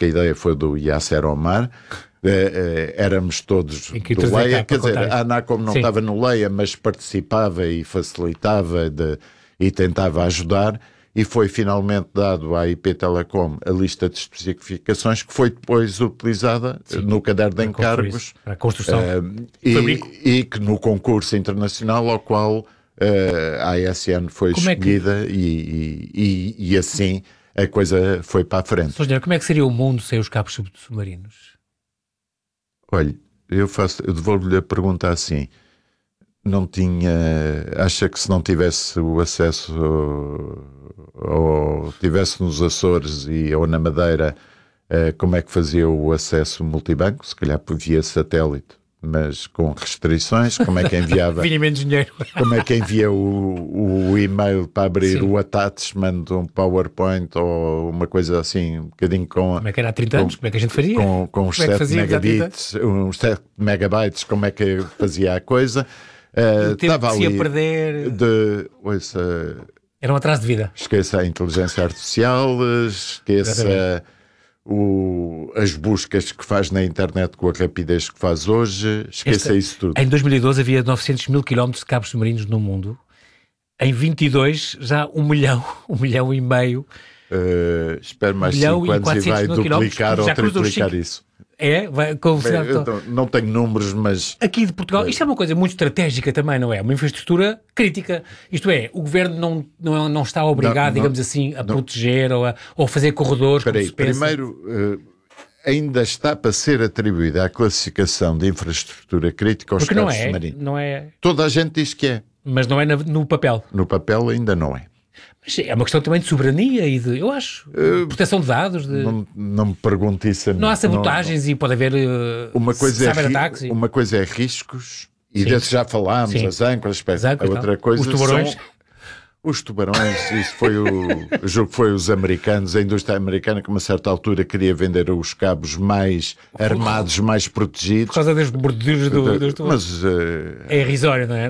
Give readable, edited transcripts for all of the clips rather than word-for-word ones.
que a ideia foi do Yasser Omar. Éramos todos do Leia, quer dizer, a Anacom não estava no Leia, mas participava e facilitava e tentava ajudar, e foi finalmente dado à IP Telecom a lista de especificações que foi depois utilizada no caderno de encargos para a construção e que no concurso internacional ao qual a ASN foi escolhida e assim a coisa foi para a frente. Sr. Engenheiro, como é que seria o mundo sem os cabos submarinos? Olha, eu devolvo-lhe a pergunta assim. Acha que se não tivesse o acesso ou tivesse nos Açores ou na Madeira, como é que fazia o acesso multibanco? Se calhar via satélite, mas com restrições. Como é que enviava? Vinha menos dinheiro. Como é que envia o e-mail para abrir o attachment, um PowerPoint ou uma coisa assim, um bocadinho com... Como é que era há 30 anos? Como é que a gente faria? Com uns 7 megabits, uns 7 megabytes, como é que fazia a coisa? O tempo que se ia perder... Era um atraso de vida. Esqueça a inteligência artificial, esqueça as buscas que faz na internet com a rapidez que faz hoje, esqueça isso tudo. Em 2012 havia 900 mil quilómetros de cabos submarinos no mundo. Em 22 já 1 milhão e meio. Espero mais 5 anos e vai duplicar ou triplicar isso. Não tenho números, mas... Aqui de Portugal, isto é uma coisa muito estratégica também, não é? Uma infraestrutura crítica. Isto é, o governo não está obrigado, digamos assim, a proteger ou fazer corredores. Espera aí, primeiro, ainda está para ser atribuída a classificação de infraestrutura crítica aos cabos submarinos. Não é. Toda a gente diz que é. Mas não é no papel. No papel ainda não é. Mas é uma questão também de soberania e de, eu acho, proteção de dados. Não me pergunte isso a mim. Não há sabotagens e pode haver cyberataques. Uma coisa é riscos, e desses já falámos, as âncoras, a outra coisa os tubarões. Os tubarões, isso foi foi os americanos, a indústria americana que a uma certa altura queria vender os cabos mais armados, mais protegidos. Por causa das mordidas dos tubarões. Mas é irrisório, não é?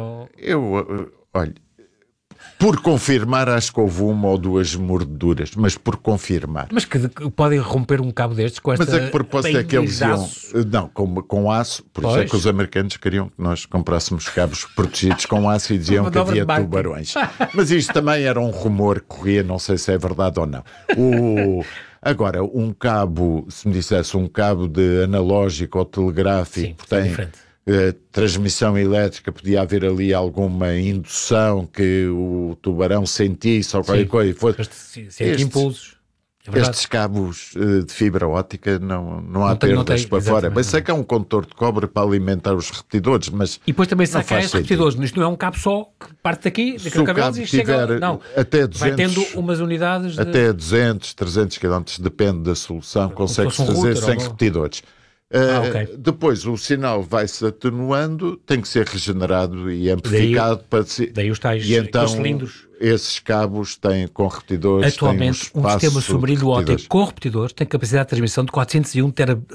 Olha, por confirmar, acho que houve 1 ou 2 mordeduras, mas por confirmar. Mas que podem romper um cabo destes com esta... Mas a propósito é que eles iam... Não, com aço, por isso é que os americanos queriam que nós comprássemos cabos protegidos com aço e diziam que havia tubarões. Mas isto também era um rumor que corria, não sei se é verdade ou não. Agora, um cabo, se me dissesse um cabo de analógico ou telegráfico, tem... transmissão elétrica, podia haver ali alguma indução que o tubarão sentisse ou qualquer coisa. Impulsos. Estes cabos de fibra óptica não há perdas para fora. Mas sei que é um condutor de cobre para alimentar os repetidores, mas... E depois também saca estes repetidores. Isto não é um cabo só que parte daqui, daquele cabelo e chega... Não, até 200, vai tendo umas unidades... Até 200, 300 km, depende da solução, consegue-se fazer sem repetidores. Depois o sinal vai-se atenuando, tem que ser regenerado e amplificado para ser. Daí os tais e então cilindros. Esses cabos têm com repetidores. Atualmente, um sistema submarino óptico com repetidores tem capacidade de transmissão de 401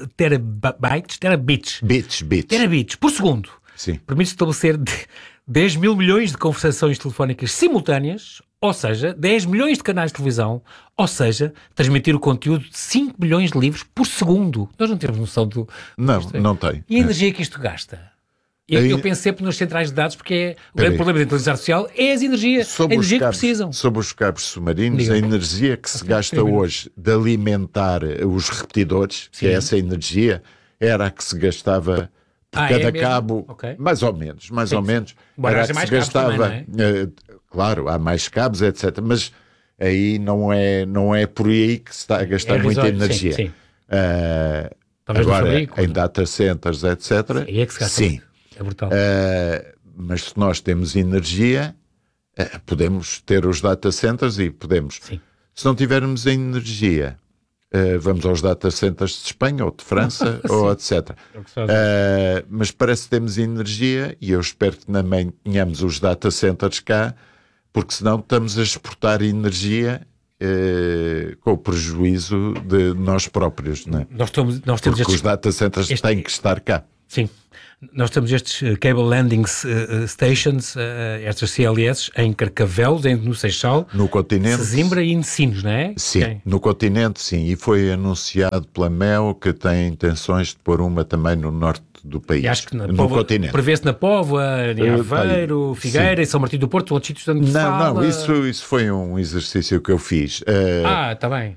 terabits por segundo. Sim. Permite estabelecer 10 mil milhões de conversações telefónicas simultâneas, ou seja, 10 milhões de canais de televisão, ou seja, transmitir o conteúdo de 5 milhões de livros por segundo. Nós não temos noção do... Não tem. E a energia que isto gasta? Eu penso sempre nas centrais de dados, porque o grande problema da inteligência artificial é a energia que precisam. Sobre os cabos submarinos, a energia que se gasta hoje de alimentar os repetidores, que é essa energia, era a que se gastava... Por cada cabo, mais ou menos, era que se gastava, também, claro, há mais cabos, etc. Mas aí não é por aí que se está a gastar muita energia. Sim. Agora, em data centers, etc. Aí é que se gasta. Sim. É brutal. Mas se nós temos energia, podemos ter os data centers e podemos. Sim. Se não tivermos energia... vamos aos data centers de Espanha ou de França ou etc. Mas parece que temos energia e eu espero que também tenhamos os data centers cá, porque senão estamos a exportar energia com o prejuízo de nós próprios, não é? Nós temos porque os data centers têm que estar cá. Sim. Nós temos estes Cable Landing Stations, estas CLS, em Carcavelos, no Seixal, no continente, Sesimbra e em Sines, não é? Sim, no continente, sim. E foi anunciado pela MEO que tem intenções de pôr uma também no norte do país. E acho que no continente. Prevê-se na Póvoa, em Aveiro, Figueira, em São Martinho do Porto, são outros sítios onde se fala. Não, isso foi um exercício que eu fiz. Está bem.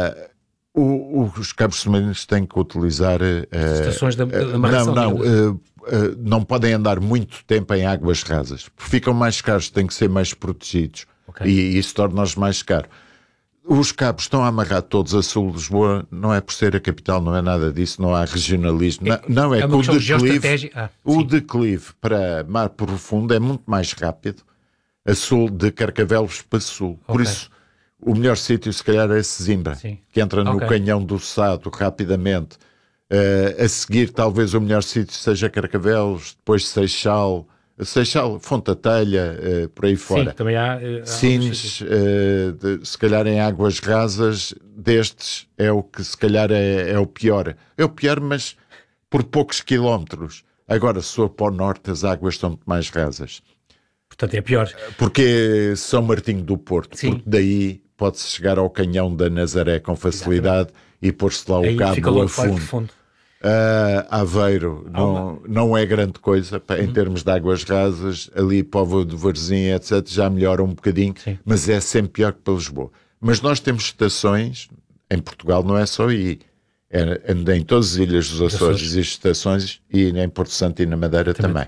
Os cabos submarinos têm que utilizar estações de amarração. Não podem andar muito tempo em águas rasas, porque ficam mais caros, têm que ser mais protegidos. Okay. E isso torna-os mais caros. Os cabos estão a amarrar todos a sul de Lisboa, não é por ser a capital, não é nada disso, não há regionalismo. É que o declive para mar profundo é muito mais rápido a sul de Carcavelos para sul. Okay. Por isso, o melhor sítio, se calhar, é Sesimbra, que entra no Canhão do Sado rapidamente. A seguir, talvez o melhor sítio seja Carcavelos, depois Seixal, Fonte da Telha, por aí fora. Sim, também há Sines, se calhar em águas rasas, destes é o que se calhar é o pior. É o pior, mas por poucos quilómetros. Agora, se for para o norte, as águas são muito mais rasas. Portanto, é pior. Porque São Martinho do Porto, porque daí pode-se chegar ao Canhão da Nazaré com facilidade. Exatamente. E pôr-se lá o cabo a fundo. Aveiro não é grande coisa em termos de águas rasas, ali Póvoa de Varzim, etc., já melhora um bocadinho, mas é sempre pior que para Lisboa. Mas nós temos estações, em Portugal não é só aí, em todas as ilhas dos Açores existem estações, e em Porto Santo e na Madeira também.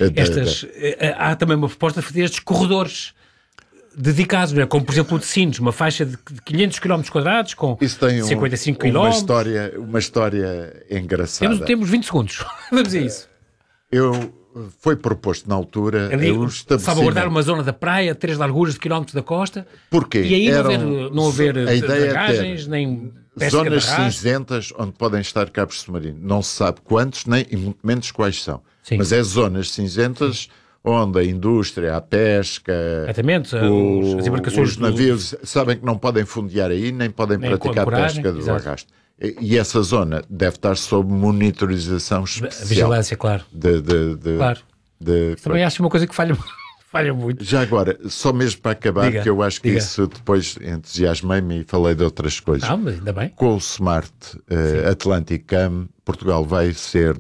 Há também uma proposta de fazer estes corredores dedicados, não é? Como por exemplo o de Sines, uma faixa de 500 km quadrados com 55 km. Uma história engraçada. Temos 20 segundos. Vamos a isso. Foi proposto na altura salvaguardar uma zona da praia, 3 larguras de quilómetros da costa. Porquê? E aí não haver dragagens, nem pesca de zonas cinzentas onde podem estar cabos submarinos. Não se sabe quantos, nem e muito menos quais são. Sim. Mas é zonas cinzentas onde a indústria, a pesca, as embarcações, os navios sabem que não podem fundear aí, nem podem praticar pesca do arrasto. E essa zona deve estar sob monitorização especial. Vigilância, claro. Claro. Também acho uma coisa que falha muito. Já agora, só mesmo para acabar, que eu acho que isso depois entusiasmei-me e falei de outras coisas. Mas ainda bem. Com o Smart Atlantic Cam, Portugal vai ser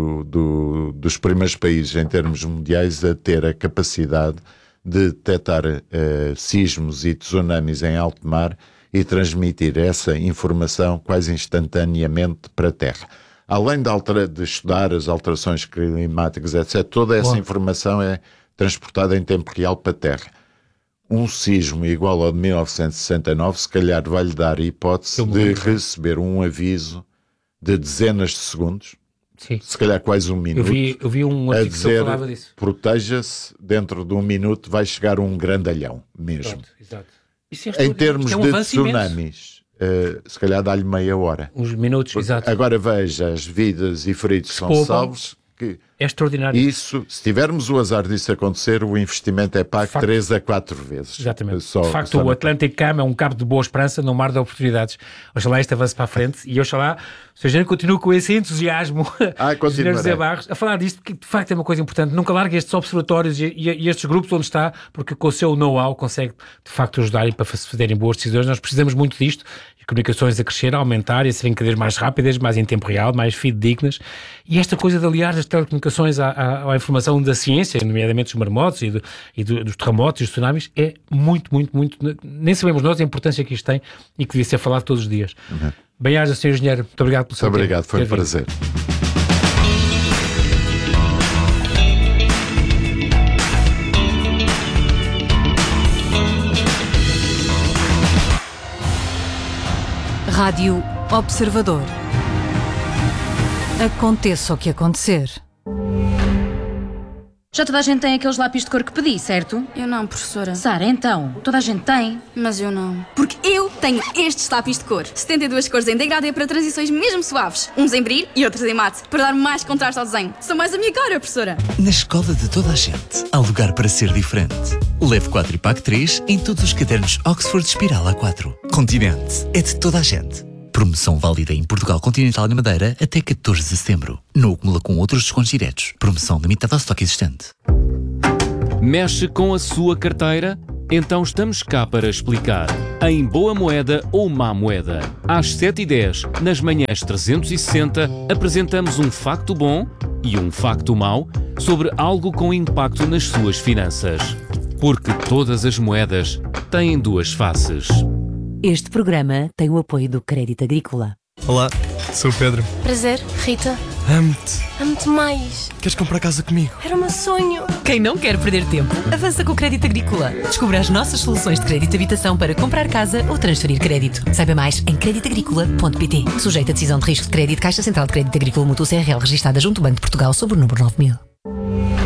dos primeiros países em termos mundiais a ter a capacidade de detectar sismos e tsunamis em alto mar e transmitir essa informação quase instantaneamente para a Terra. Além de estudar as alterações climáticas, etc., toda essa informação é transportada em tempo real para a Terra. Um sismo igual ao de 1969, se calhar vai-lhe dar a hipótese de receber um aviso de dezenas de segundos, se calhar quase um minuto, eu vi um artigo que falava disso. Proteja-se, dentro de um minuto vai chegar um grandalhão mesmo. Exato. Em termos de tsunamis, se calhar dá-lhe meia hora. Uns minutos, exato. Agora veja, as vidas e feridos são salvos. É extraordinário. Isso, se tivermos o azar disso acontecer, o investimento é pago 3 a 4 vezes. Exatamente. De facto, o Atlantic Cam é um cabo de boa esperança num mar de oportunidades. Oxalá isto avance para a frente e oxalá o Sr. Engenheiro continue com esse entusiasmo, Engenheiro José Barros, a falar disto, porque de facto é uma coisa importante. Nunca largue estes observatórios e estes grupos onde está, porque com o seu know-how consegue de facto ajudar para fazerem boas decisões. Nós precisamos muito disto. Comunicações a crescer, a aumentar e a serem cada vez mais rápidas, mais em tempo real, mais fidedignas. E esta coisa de aliar as telecomunicações à informação da ciência, nomeadamente dos maremotos e dos terremotos e dos tsunamis, é muito, muito, muito... Nem sabemos nós a importância que isto tem e que devia ser falado todos os dias. Bem-aja, Sr. Engenheiro. Muito obrigado pelo seu tempo. Muito obrigado, foi um prazer. Rádio Observador. Aconteça o que acontecer. Já toda a gente tem aqueles lápis de cor que pedi, certo? Eu não, professora. Sara, então, toda a gente tem. Mas eu não. Porque eu tenho estes lápis de cor. 72 cores em degradê para transições mesmo suaves. Uns em brilho e outros em mate, para dar mais contraste ao desenho. São mais a minha cara, professora. Na escola de toda a gente, há lugar para ser diferente. Leve 4 e pague 3 em todos os cadernos Oxford Espiral A4. Continente é de toda a gente. Promoção válida em Portugal Continental e Madeira até 14 de setembro. Não acumula com outros descontos diretos. Promoção limitada ao estoque existente. Mexe com a sua carteira? Então estamos cá para explicar. Em Boa Moeda ou Má Moeda. Às 7h10, nas manhãs 360, apresentamos um facto bom e um facto mau sobre algo com impacto nas suas finanças. Porque todas as moedas têm duas faces. Este programa tem o apoio do Crédito Agrícola. Olá, sou o Pedro. Prazer, Rita. Amo-te. Amo-te mais. Queres comprar casa comigo? Era o meu sonho. Quem não quer perder tempo, avança com o Crédito Agrícola. Descubra as nossas soluções de crédito de habitação para comprar casa ou transferir crédito. Saiba mais em creditagricola.pt. Sujeito a decisão de risco de crédito, Caixa Central de Crédito Agrícola Mútuo CRL, registada junto ao Banco de Portugal sob o número 9000.